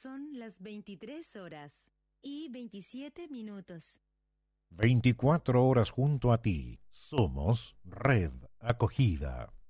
Son las 23:27. 24 horas junto a ti. Somos Red Acogida.